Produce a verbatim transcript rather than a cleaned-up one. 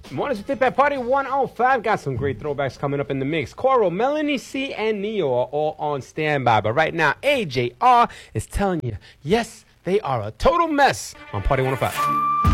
Morning to tip at Party one oh five. Got some great throwbacks coming up in the mix. Coral, Melanie C, and Neo are all on standby. But right now, A J R is telling you, yes, they are a total mess on Party one oh five.